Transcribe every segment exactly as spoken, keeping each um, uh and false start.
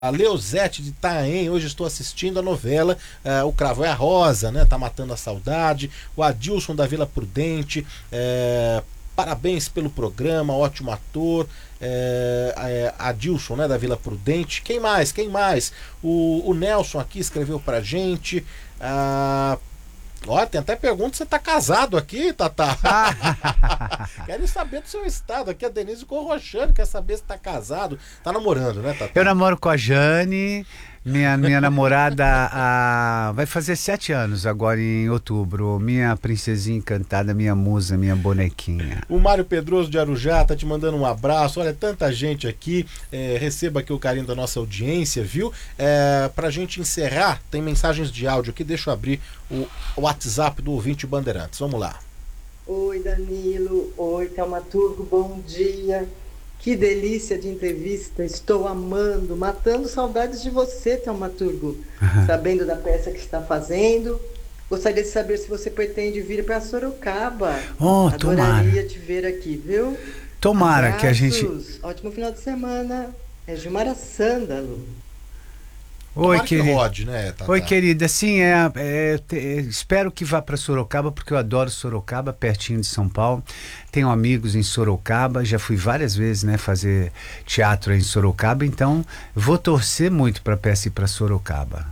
A Leozete de Itaém, hoje estou assistindo a novela, uh, O Cravo é a Rosa, né? Tá matando a saudade. O Adilson da Vila Prudente, uh, parabéns pelo programa, ótimo ator. É, é, Adilson, né, da Vila Prudente. Quem mais? Quem mais? O, o Nelson aqui escreveu pra gente. Uh, Ó, tem até pergunta se você tá casado aqui, Tatá. Querem saber do seu estado. Aqui a Denise Corrochano quer saber se tá casado. Tá namorando, né, Tatá? Eu namoro com a Jane, minha, minha namorada a... vai fazer sete anos agora em outubro. Minha princesinha encantada, minha musa, minha bonequinha. O Mário Pedroso de Arujá tá te mandando um abraço. Olha, tanta gente aqui. É, receba aqui o carinho da nossa audiência, viu? É, pra gente encerrar, tem mensagens de áudio aqui. Deixa eu abrir o WhatsApp do ouvinte Bandeirantes. Vamos lá. Oi, Danilo. Oi, Taumaturgo. Bom dia. Que delícia de entrevista. Estou amando, matando saudades de você, Taumaturgo. Uhum. Sabendo da peça que está fazendo. Gostaria de saber se você pretende vir para Sorocaba. Oh, Adoraria tomara. te ver aqui, viu? Tomara. Abraços. Que a gente... Ótimo final de semana. É Gilmara Sândalo. Oi, querida. Rode, né, Tatá? Oi, querida. Sim, é, é, te, é, espero que vá para Sorocaba, porque eu adoro Sorocaba, pertinho de São Paulo. Tenho amigos em Sorocaba, já fui várias vezes, né, fazer teatro em Sorocaba, então vou torcer muito para a peça ir para Sorocaba.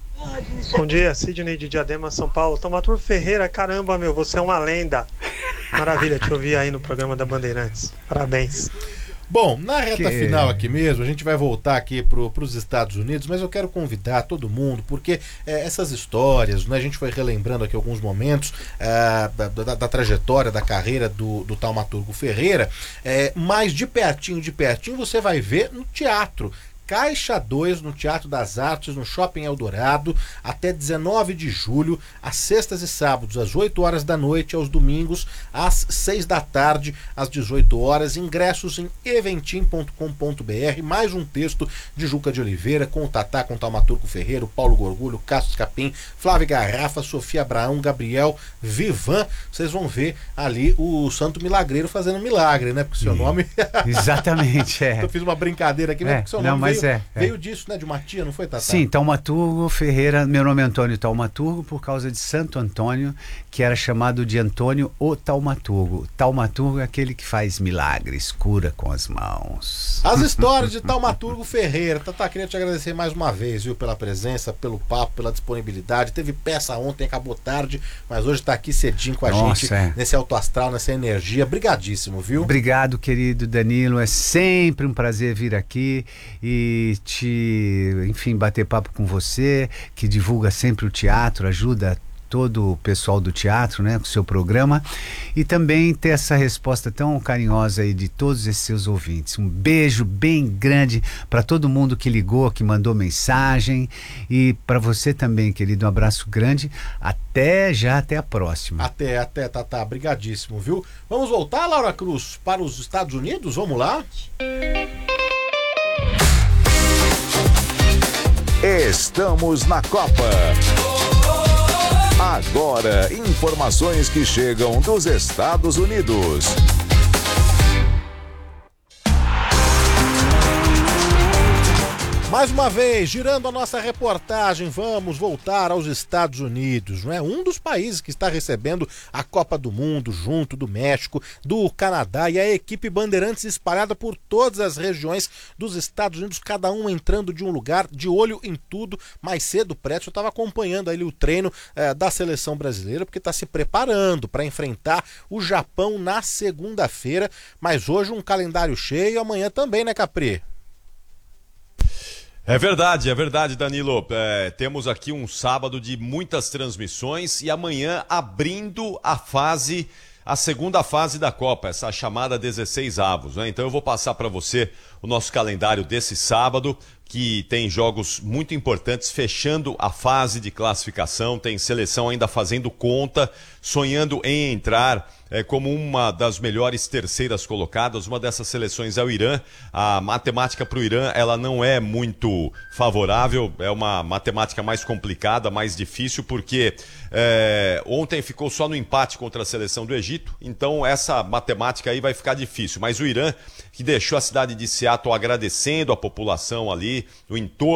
Bom dia, Sidney de Diadema, São Paulo. Taumaturgo Ferreira, caramba, meu, você é uma lenda. Maravilha te ouvir aí no programa da Bandeirantes. Parabéns. Bom, na reta que... final aqui mesmo, a gente vai voltar aqui para os Estados Unidos, mas eu quero convidar todo mundo, porque é, essas histórias, né, a gente foi relembrando aqui alguns momentos é, da, da, da trajetória, da carreira do, do Taumaturgo Ferreira, é, mais de pertinho, de pertinho, você vai ver no teatro. Caixa dois, no Teatro das Artes, no Shopping Eldorado, até dezenove de julho, às sextas e sábados, às oito horas da noite, aos domingos, às seis da tarde, às dezoito horas. Ingressos em eventim ponto com ponto br. Mais um texto de Juca de Oliveira, com o Tatá, com o Taumaturgo Ferreira, o Paulo Gorgulho, Cássio Capim, Flávio Garrafa, Sofia Abraão, Gabriel Vivan. Vocês vão ver ali o Santo Milagreiro fazendo milagre, né? Porque seu Sim. nome... Exatamente, é. Eu fiz uma brincadeira aqui, mas é. porque seu Não, nome mas veio, é, é. veio disso, né? De uma tia, não foi, Tatá? Sim, Taumaturgo Ferreira, meu nome é Antônio Taumaturgo, por causa de Santo Antônio, que era chamado de Antônio o Taumaturgo. Taumaturgo é aquele que faz milagres, cura com as mãos. As histórias de Taumaturgo Ferreira. Tatá, queria te agradecer mais uma vez, viu, pela presença, pelo papo, pela disponibilidade. Teve peça ontem, acabou tarde, mas hoje tá aqui cedinho com a Nossa, gente, é. nesse alto astral, nessa energia. Brigadíssimo, viu? Obrigado, querido Danilo, é sempre um prazer vir aqui e te, enfim, bater papo com você, que divulga sempre o teatro, ajuda todo o pessoal do teatro, né, com o seu programa, e também ter essa resposta tão carinhosa aí de todos esses seus ouvintes. Um beijo bem grande para todo mundo que ligou, que mandou mensagem, e para você também, querido, um abraço grande. Até já, até a próxima. Até, até, Tatá, brigadíssimo, viu? Vamos voltar, Laura Cruz, para os Estados Unidos? Vamos lá? Estamos na Copa. Agora, informações que chegam dos Estados Unidos. Mais uma vez, girando a nossa reportagem, vamos voltar aos Estados Unidos, não é? Um dos países que está recebendo a Copa do Mundo, junto do México, do Canadá, e a equipe Bandeirantes espalhada por todas as regiões dos Estados Unidos, cada um entrando de um lugar, de olho em tudo. Mais cedo, Prédio, eu estava acompanhando ali o treino eh, da seleção brasileira, porque está se preparando para enfrentar o Japão na segunda-feira, mas hoje um calendário cheio, amanhã também, né, Capri? É verdade, é verdade, Danilo. É, temos aqui um sábado de muitas transmissões e amanhã abrindo a fase, a segunda fase da Copa, essa chamada dezesseis avos, né? Então eu vou passar para você o nosso calendário desse sábado, que tem jogos muito importantes, fechando a fase de classificação, tem seleção ainda fazendo conta, sonhando em entrar é, como uma das melhores terceiras colocadas. Uma dessas seleções é o Irã. A matemática para o Irã, ela não é muito favorável, é uma matemática mais complicada, mais difícil, porque é, ontem ficou só no empate contra a seleção do Egito, então essa matemática aí vai ficar difícil. Mas o Irã, que deixou a cidade de Seattle agradecendo a população ali, ali, o entorno